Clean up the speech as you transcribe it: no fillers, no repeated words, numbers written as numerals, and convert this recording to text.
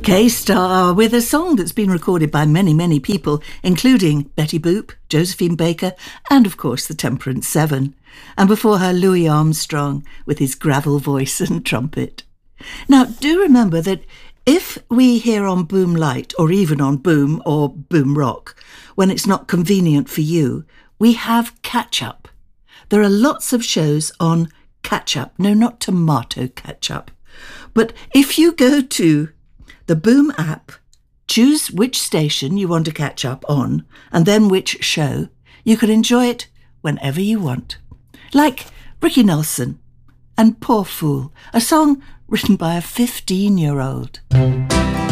K-Star, with a song that's been recorded by many, many people, including Betty Boop, Josephine Baker, and of course the Temperance Seven. And before her, Louis Armstrong, with his gravel voice and trumpet. Now, do remember that if we hear on Boom Light, or even on Boom or Boom Rock, when it's not convenient for you, we have catch-up. There are lots of shows on catch-up. No, not tomato ketchup. But if you go to the Boom app, choose which station you want to catch up on, and then which show, you can enjoy it whenever you want. Like Ricky Nelson and Poor Fool, a song written by a 15-year-old.